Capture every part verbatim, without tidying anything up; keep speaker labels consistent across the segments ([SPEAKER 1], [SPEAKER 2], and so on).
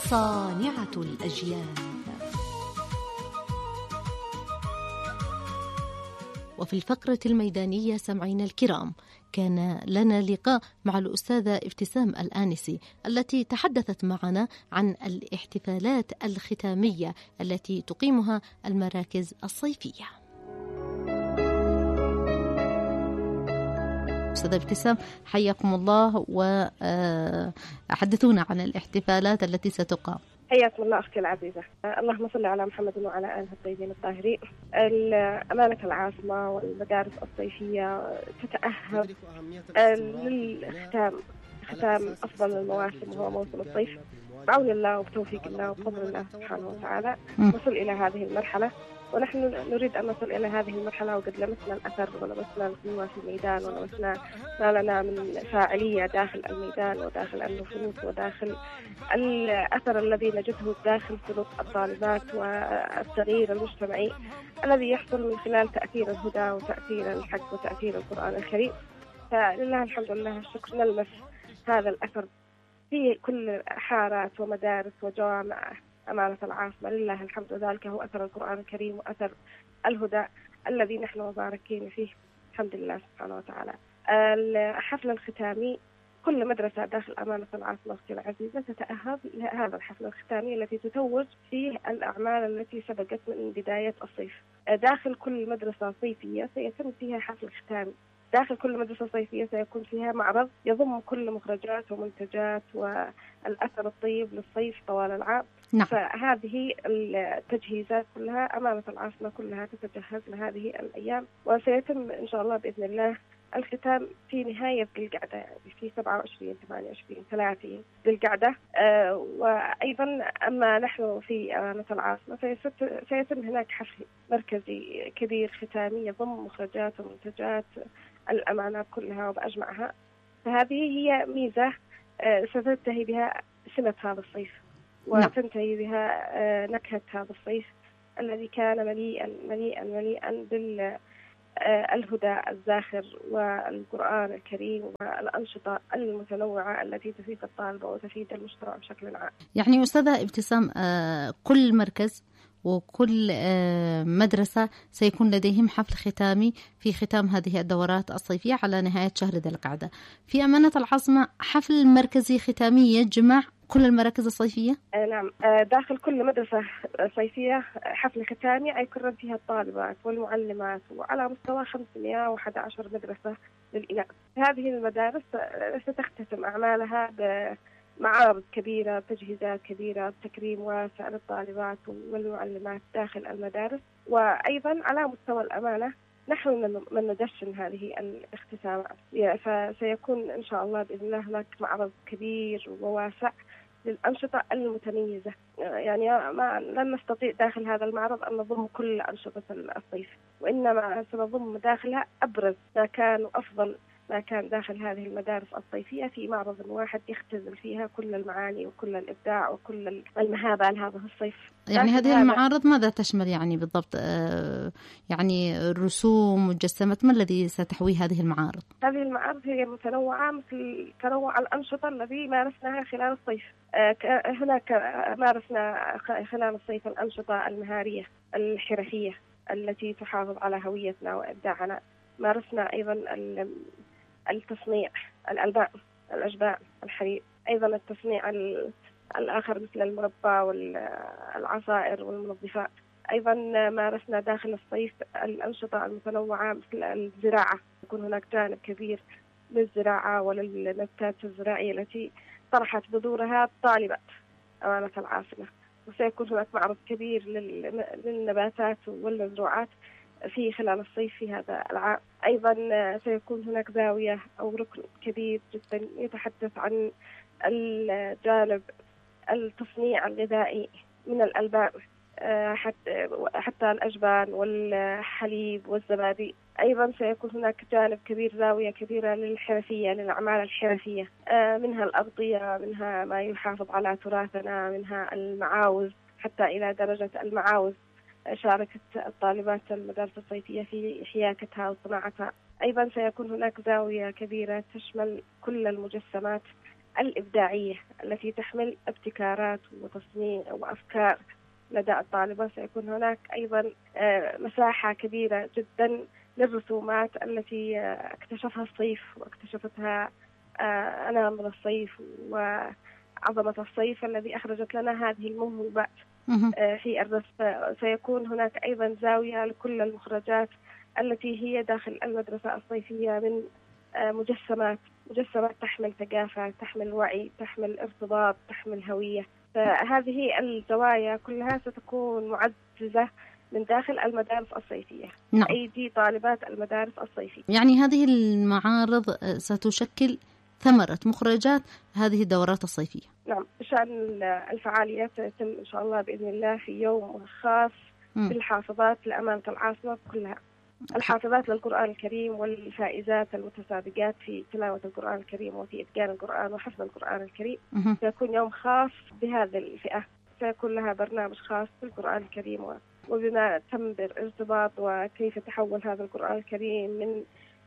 [SPEAKER 1] صانعة الأجيال. وفي الفقرة الميدانية سمعينا الكرام، كان لنا لقاء مع الأستاذة ابتسام الآنسي التي تحدثت معنا عن الاحتفالات الختامية التي تقيمها المراكز الصيفية. أستاذة ابتسام حياكم الله، وحدثونا عن الاحتفالات التي ستقام.
[SPEAKER 2] حياكم الله أختي العزيزة. اللهم صل على محمد وعلى آله الطيبين الطاهرين. أمانة العاصمة والمدارس الصيفية تتأهب للختام ختام أفضل المواسم وهو موسم الصيف بعون الله وبتوفيق الله وبفضل الله سبحانه وتعالى. نصل إلى هذه المرحلة، ونحن نريد أن نصل إلى هذه المرحلة وقد لمسنا الأثر ولمسنا القوة في الميدان ولمسنا ما لنا من فاعلية داخل الميدان وداخل النفوس وداخل الأثر الذي نجده داخل سلوك الطالبات والتغيير المجتمعي الذي يحصل من خلال تأثير الهدى وتأثير الحق وتأثير القرآن الكريم. فلله الحمد لله الشكر، نلمس هذا الأثر في كل حارات ومدارس وجوامع أمانة العاصمة. لله الحمد، ذلك هو أثر القرآن الكريم وأثر الهدى الذي نحن مباركين فيه الحمد لله سبحانه وتعالى. الحفل الختامي، كل مدرسة داخل أمانة العاصمة أختي العزيزة تتأهب لهذا الحفل الختامي التي تتوج فيه الأعمال التي سبقت من بداية الصيف. داخل كل مدرسة صيفية سيتم فيها حفل ختامي، داخل كل مدرسة صيفية سيكون فيها معرض يضم كل مخرجات ومنتجات والأثر الطيب للصيف طوال العام. نعم. فهذه التجهيزات كلها أمانة العاصمة كلها تتجهز لهذه الأيام، وسيتم إن شاء الله بإذن الله الختام في نهاية ذي القعدة، يعني في سبعة وعشرين ثمانية وعشرين ثلاثين ذي القعدة. آه وأيضا أما نحن في أمانة العاصمة سيتم هناك حفل مركزي كبير ختامي يضم مخرجات ومنتجات الأمانات كلها وبأجمعها. فهذه هي ميزة آه ستنتهي بها سنة هذا الصيف، وتنتهي بها آه نكهة هذا الصيف الذي كان مليئا مليئا مليئا بال الهدى الزاخر والقرآن الكريم والأنشطة المتنوعة التي تفيد الطالب وتفيد المجتمع بشكل عام.
[SPEAKER 1] يعني أستاذة ابتسام، كل مركز وكل مدرسة سيكون لديهم حفل ختامي في ختام هذه الدورات الصيفية على نهاية شهر ذي القعدة. في أمانة العاصمة حفل مركزي ختامي يجمع كل المراكز الصيفية؟
[SPEAKER 2] نعم، داخل كل مدرسة صيفية حفل ختامي يكرم فيها الطالبات والمعلمات، وعلى مستوى خمسمائة وأحد عشر مدرسة للإناث. هذه المدارس ستختتم أعمالها بمعارض كبيرة، تجهيزات كبيرة، تكريم واسع للطالبات والمعلمات داخل المدارس. وأيضا على مستوى الأمانة نحن من ندشن هذه الاختتامات، فسيكون إن شاء الله بإذن الله هناك معرض كبير وواسع للأنشطة المتميزة. يعني ما لن نستطيع داخل هذا المعرض أن نضم كل أنشطة الصيف، وإنما سنضم داخلها أبرز ما كان وأفضل ما كان داخل هذه المدارس الصيفية في معرض واحد يختزل فيها كل المعاني وكل الإبداع وكل المهابة لهذا الصيف.
[SPEAKER 1] يعني هذه المعارض ماذا تشمل يعني بالضبط؟ آه يعني رسوم مجسمات، ما الذي ستحوي هذه المعارض؟
[SPEAKER 2] هذه المعارض هي متنوعة مثل تنوع الأنشطة الذي مارسناها خلال الصيف. آه هناك مارسنا خلال الصيف الأنشطة المهارية الحرفية التي تحافظ على هويتنا وإبداعنا. مارسنا أيضا التصنيع، الألبان، الأجبان، الحرير، أيضا التصنيع الآخر مثل المربى والعصائر والمنظفات. أيضا مارسنا داخل الصيف الأنشطة المتنوعة مثل الزراعة، يكون هناك جانب كبير للزراعة وللنباتات الزراعية التي طرحت بذورها الطالبات أمانة العاصمة. وسيكون هناك معرض كبير للنباتات والمزروعات في خلال الصيف في هذا العام. أيضا سيكون هناك زاوية أو ركن كبير جدا يتحدث عن الجانب التصنيع الغذائي من الألبان حتى حتى الأجبان والحليب والزبادي. أيضا سيكون هناك جانب كبير، زاوية كبيرة للحرفية، للأعمال الحرفية، منها الأغطية، منها ما يحافظ على تراثنا، منها المعاوز حتى إلى درجة المعاوز شاركت الطالبات المدارس الصيفية في حياكتها وصناعتها. أيضا سيكون هناك زاوية كبيرة تشمل كل المجسمات الإبداعية التي تحمل ابتكارات وتصميم وأفكار لدى الطالبة. سيكون هناك أيضا مساحة كبيرة جدا للرسومات التي اكتشفها الصيف واكتشفتها أنامل الصيف وعظمة الصيف الذي أخرجت لنا هذه الموهبات في الرسم. سيكون هناك أيضا زاوية لكل المخرجات التي هي داخل المدرسة الصيفية من مجسمات مجسمات تحمل ثقافة، تحمل وعي، تحمل ارتباط، تحمل هوية. فهذه الزوايا كلها ستكون معززة من داخل المدارس الصيفية.
[SPEAKER 1] نعم.
[SPEAKER 2] أيدي طالبات المدارس الصيفية.
[SPEAKER 1] يعني هذه المعارض ستشكل ثمرة مخرجات هذه الدورات الصيفية.
[SPEAKER 2] نعم، بشأن الفعاليات سيتم إن شاء الله بإذن الله في يوم خاص م. بالحافظات لأمانة العاصمة كلها، الحافظات للقرآن الكريم والفائزات المتسابقات في تلاوة القرآن الكريم وفي إتقان القرآن وحفظ القرآن الكريم. م. سيكون يوم خاص بهذه الفئة، سيكون لها برنامج خاص بالقرآن الكريم وبما تم بالارتباط وكيف تحول هذا القرآن الكريم من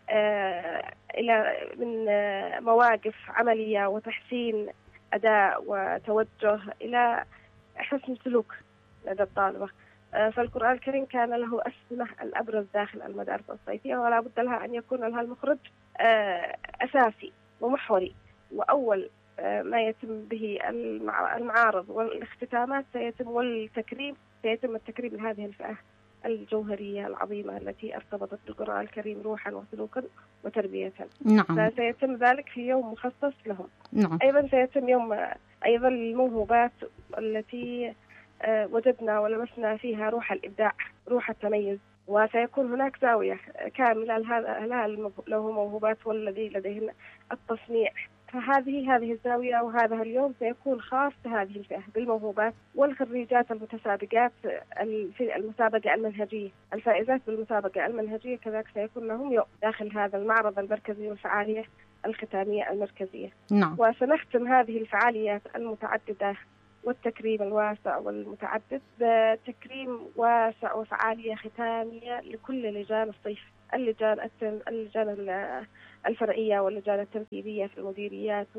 [SPEAKER 2] آه إلى من آه مواقف عملية وتحسين أداء وتوجه إلى حسن سلوك لدى الطالبة. آه فالقرآن الكريم كان له اسمه الأبرز داخل المدارس الصيفية، ولا بد لها أن يكون لها المخرج آه أساسي ومحوري، وأول آه ما يتم به المعارض والاختتامات سيتم والتكريم سيتم التكريم لهذه الفئة الجوهرية العظيمة التي ارتبطت بالقرآن الكريم روحا وسلوكا وتربية.
[SPEAKER 1] نعم.
[SPEAKER 2] فسيتم ذلك في يوم مخصص لهم.
[SPEAKER 1] نعم.
[SPEAKER 2] أيضا سيتم يوم أيضا الموهوبات التي وجدنا ولمسنا فيها روح الإبداع، روح التميز، وسيكون هناك زاوية كاملة لها له موهوبات والذي لديهن التصنيع. فهذه هذه الزاوية وهذا اليوم سيكون خاص بهذه الفئة بالموهوبات والخريجات المتسابقات في المسابقة المنهجية. الفائزات بالمسابقة المنهجية كذلك سيكون لهم يوم داخل هذا المعرض المركزي والفعالية الختامية المركزية.
[SPEAKER 1] نعم.
[SPEAKER 2] وسنختم هذه الفعاليات المتعددة والتكريم الواسع والمتعدد بتكريم واسع وفعالية ختامية لكل لجان الصيف، اللجان التن... اللجان الفرعية واللجان التنفيذية في المديريات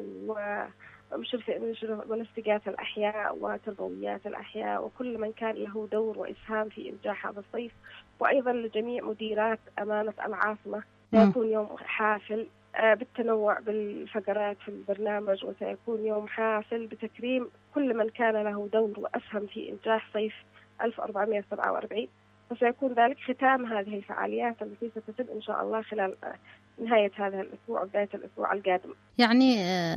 [SPEAKER 2] ومنسقات الأحياء وتربويات الأحياء وكل من كان له دور وإسهام في إنجاح هذا الصيف، وأيضا لجميع مديرات أمانة العاصمة. سيكون يوم حافل بالتنوع بالفقرات في البرنامج، وسيكون يوم حافل بتكريم كل من كان له دور وأسهم في إنجاح صيف ألف وأربعمائة وسبعة وأربعين. وسيكون ذلك ختام هذه الفعاليات التي ستتم إن شاء الله خلال نهاية هذا الأسبوع وبداية الأسبوع القادم.
[SPEAKER 1] يعني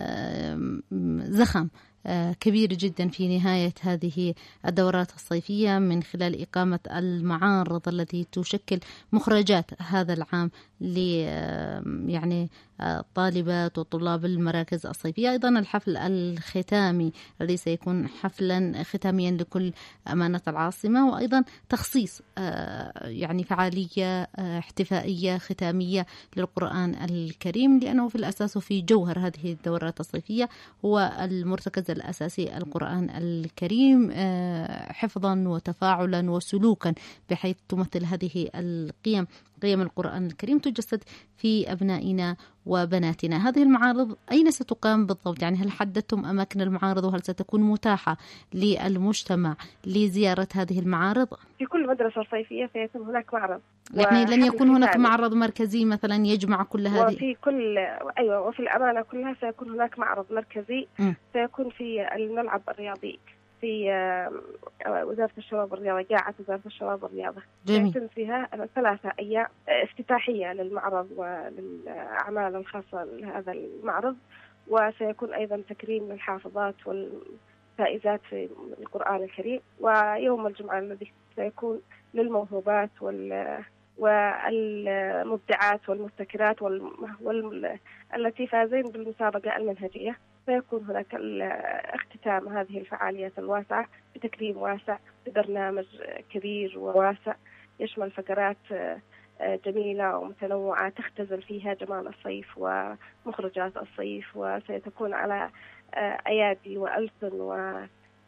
[SPEAKER 1] زخم كبير جدا في نهاية هذه الدورات الصيفية من خلال إقامة المعارض التي تشكل مخرجات هذا العام ل يعني طالبات وطلاب المراكز الصيفية. أيضا الحفل الختامي الذي سيكون حفلا ختاميا لكل أمانة العاصمة، وأيضا تخصيص يعني فعالية احتفائية ختامية للقرآن الكريم، لأنه في الأساس في جوهر هذه الدورات الصيفية هو المرتكز الأساسي القرآن الكريم حفظا وتفاعلا وسلوكا، بحيث تمثل هذه القيم قيم القرآن الكريم تجسد في أبنائنا وبناتنا. هذه المعارض أين ستقام بالضبط؟ يعني هل حددتم أماكن المعارض وهل ستكون متاحة للمجتمع لزيارة هذه المعارض؟
[SPEAKER 2] في كل مدرسة صيفية سيتم هناك معرض،
[SPEAKER 1] يعني لن يكون هناك معرض مركزي مثلا يجمع كل هذه؟
[SPEAKER 2] وفي كل أيوة وفي الأمانة كلها سيكون هناك معرض مركزي م. سيكون في الملعب الرياضي في وزارة الشباب والرياضة، قاعة وزارة الشباب والرياضة. سيتم فيها ثلاثة أيام افتتاحية للمعرض وللأعمال الخاصة لهذا المعرض، وسيكون أيضا تكريم للحافظات والفائزات في القرآن الكريم، ويوم الجمعة الذي سيكون للموهوبات وال والمبدعات والمبتكرات وال... وال... التي فازين بالمسابقة المنهجية. سيكون هناك اختتام هذه الفعاليات الواسعة بتكريم واسع ببرنامج كبير وواسع يشمل فقرات جميلة ومتنوعة تختزل فيها جمال الصيف ومخرجات الصيف، وسيتكون على أيادي وألسن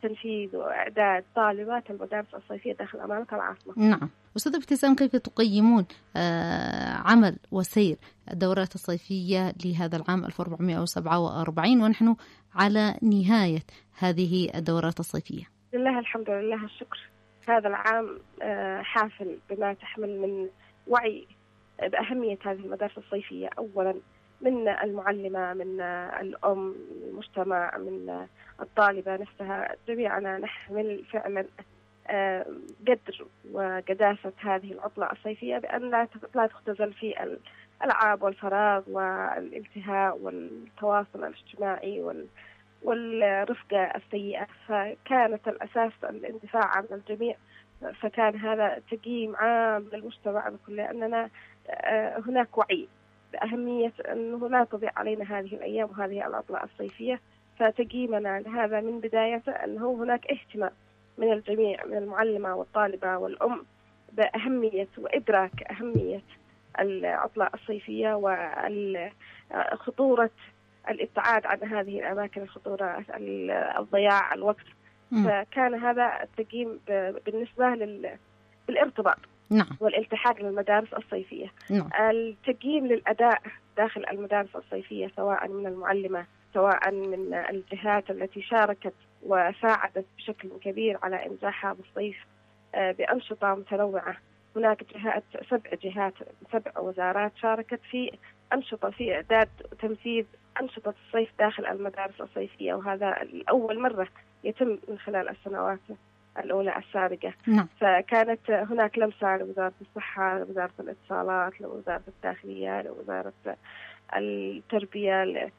[SPEAKER 2] تنفيذ وإعداد طالبات المدارس الصيفية داخل أمانة العاصمة.
[SPEAKER 1] نعم. أستاذة ابتسام، كيف تقيمون آه عمل وسير الدورات الصيفية لهذا العام ألف وأربعمائة وسبعة وأربعين ونحن على نهاية هذه الدورات الصيفية؟
[SPEAKER 2] لله الحمد لله الشكر. هذا العام آه حافل بما تحمل من وعي بأهمية هذه المدارس الصيفية، أولا من المعلمة، من الأم، من المجتمع، من الطالبة نفسها. جميعنا نحمل فعلا قدر وقداسة هذه العطلة الصيفية بأن لا تختزل في الألعاب والفراغ والالتهاء والتواصل الاجتماعي والرفقة السيئة. فكانت الأساس الاندفاع عن الجميع، فكان هذا تقييم عام للمجتمع بكل، لأننا هناك وعي بأهمية أنه لا تضيع علينا هذه الأيام وهذه العطلة الصيفية. فتقييمنا لهذا من بداية أنه هناك اهتمام من الجميع، من المعلمة والطالبة والأم، بأهمية وإدراك أهمية العطلة الصيفية وخطورة الابتعاد عن هذه الأماكن، خطورة الضياع الوقت. م. فكان هذا التقييم بالنسبة للارتباط
[SPEAKER 1] نعم.
[SPEAKER 2] والالتحاق للمدارس الصيفية.
[SPEAKER 1] نعم.
[SPEAKER 2] التقييم للأداء داخل المدارس الصيفية، سواء من المعلمة سواء من الجهات التي شاركت وساعدت بشكل كبير على إنجاح هذا الصيف بأنشطة متنوعة. هناك جهات سبع جهات سبع وزارات شاركت في أنشطة في إعداد وتنفيذ أنشطة الصيف داخل المدارس الصيفية، وهذا الأول مرة يتم من خلال السنوات الأولى السابقة.
[SPEAKER 1] نعم.
[SPEAKER 2] فكانت هناك لمسة لوزارة الصحة، لوزارة الاتصالات، لوزارة الداخلية، لوزارة التربية،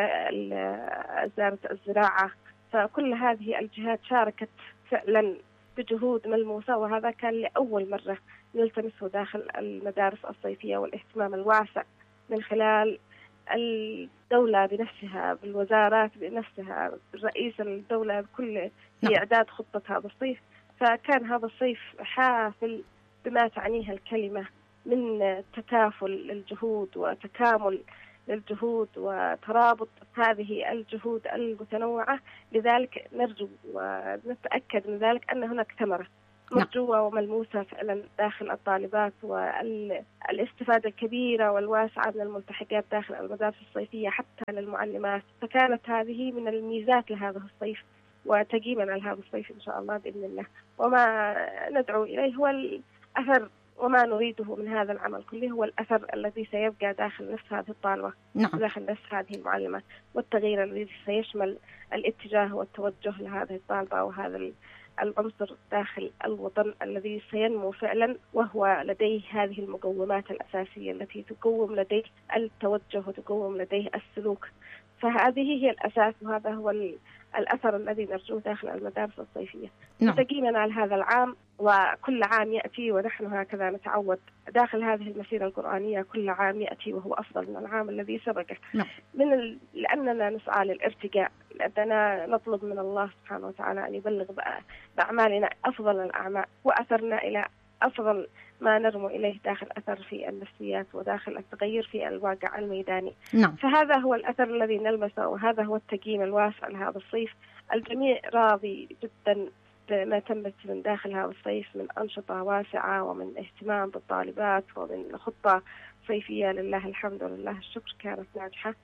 [SPEAKER 2] وزارة الزراعة. فكل هذه الجهات شاركت فعلا بجهود ملموسة، وهذا كان لأول مرة نلتمسه داخل المدارس الصيفية. والاهتمام الواسع من خلال الدولة بنفسها، بالوزارات بنفسها، رئيس الدولة بكل في إعداد خطة هذا الصيف. فكان هذا الصيف حافل بما تعنيها الكلمة من تكافل للجهود وتكامل للجهود وترابط هذه الجهود المتنوعة. لذلك نرجو ونتأكد من ذلك أن هناك ثمرة مرجوة وملموسة فعلا داخل الطالبات، والاستفادة الكبيرة والواسعة من الملتحقات داخل المدارس الصيفية حتى للمعلمات. فكانت هذه من الميزات لهذا الصيف وتقييمنا لهذا الصيف إن شاء الله بإذن الله. وما ندعو إليه هو الأثر، وما نريده من هذا العمل كله هو الأثر الذي سيبقى داخل نفس هذه الطالبة،
[SPEAKER 1] نعم.
[SPEAKER 2] داخل نفس هذه المعلمة، والتغيير الذي سيشمل الاتجاه والتوجه لهذه الطالبة وهذا العنصر داخل الوطن الذي سينمو فعلا، وهو لديه هذه المقومات الأساسية التي تقوم لديه التوجه وتقوم لديه السلوك. فهذه هي الأساس، وهذا هو الأثر الذي نرجوه داخل المدارس الصيفية.
[SPEAKER 1] نعم.
[SPEAKER 2] تقييمنا لهذا العام، وكل عام يأتي ونحن هكذا نتعود داخل هذه المسيرة القرآنية، كل عام يأتي وهو أفضل من العام الذي سبقه.
[SPEAKER 1] نعم.
[SPEAKER 2] من ال... لأننا نسعى للارتقاء، لأننا نطلب من الله سبحانه وتعالى أن يبلغ بأعمالنا أفضل الأعمال، وأثرنا إلى أفضل ما نرمو إليه داخل أثر في النفسيات وداخل التغير في الواقع الميداني.
[SPEAKER 1] نعم.
[SPEAKER 2] فهذا هو الأثر الذي نلمسه، وهذا هو التقييم الواسع لهذا الصيف. الجميع راضي جدا بما تمت من داخل هذا الصيف من أنشطة واسعة ومن اهتمام بالطالبات ومن خطة صيفية لله الحمد ولله الشكر كانت ناجحة.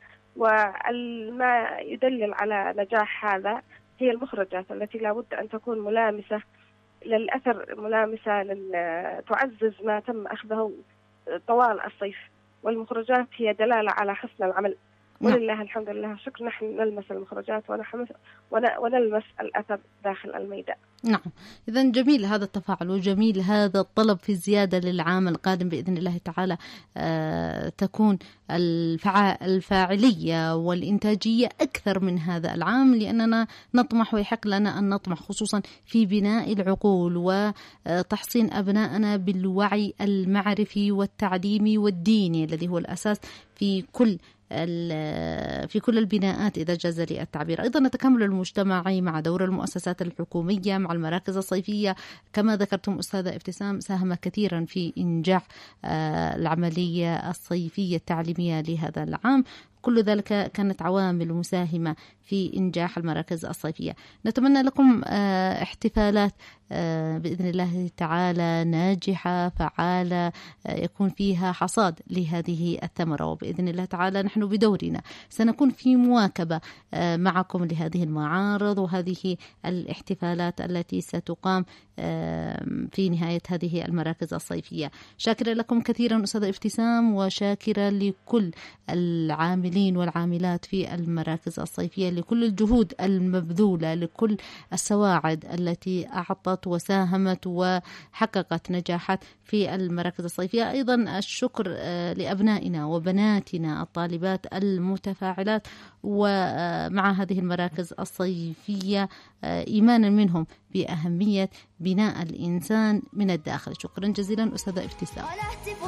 [SPEAKER 2] وما يدلل على نجاح هذا هي المخرجات التي لا بد أن تكون ملامسة للأثر، ملامسة تعزز ما تم أخذه طوال الصيف. والمخرجات هي دلالة على حسن العمل، ولله الحمد لله الشكر نحن نلمس المخرجات ونلمس الأثر داخل الميدان.
[SPEAKER 1] نعم، إذن جميل هذا التفاعل وجميل هذا الطلب في زيادة للعام القادم بإذن الله تعالى. آه تكون الفع... الفاعلية والإنتاجية أكثر من هذا العام، لأننا نطمح ويحق لنا أن نطمح خصوصا في بناء العقول وتحصين أبنائنا بالوعي المعرفي والتعليمي والديني الذي هو الأساس في كل في كل البناءات إذا جاز لي التعبير. أيضا التكامل المجتمعي مع دور المؤسسات الحكومية مع المراكز الصيفية كما ذكرتم أستاذة ابتسام ساهم كثيرا في إنجاح العملية الصيفية التعليمية لهذا العام. كل ذلك كانت عوامل مساهمة في إنجاح المراكز الصيفية. نتمنى لكم احتفالات بإذن الله تعالى ناجحة فعالة، يكون فيها حصاد لهذه الثمرة، وبإذن الله تعالى نحن بدورنا سنكون في مواكبة معكم لهذه المعارض وهذه الاحتفالات التي ستقام في نهاية هذه المراكز الصيفية. شاكرة لكم كثيرا أستاذة ابتسام، وشاكرة لكل العاملين والعاملات في المراكز الصيفية، لكل الجهود المبذولة، لكل السواعد التي أعطت وساهمت وحققت نجاحات في المراكز الصيفية. أيضا الشكر لأبنائنا وبناتنا الطالبات المتفاعلات ومع هذه المراكز الصيفية، إيمانا منهم بأهمية بناء الإنسان من الداخل. شكرا جزيلا أستاذة ابتسام.